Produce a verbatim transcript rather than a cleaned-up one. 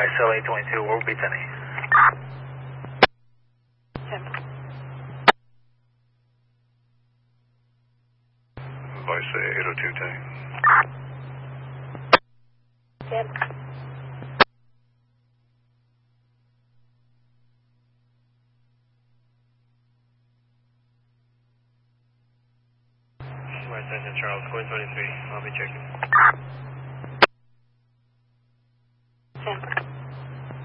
S L A twenty-two, where will be ten eight? Vice eight oh two tank. ten. Vice Engine Charles, Queen twenty-three, I'll be checking.